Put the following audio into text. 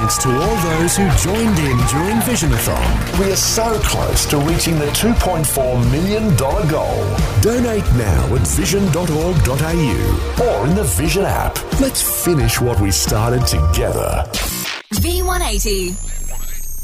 thanks to all those who joined in during Visionathon. We are so close to reaching the $2.4 million goal. Donate now at vision.org.au Or in the Vision app. Let's finish what we started together. V180.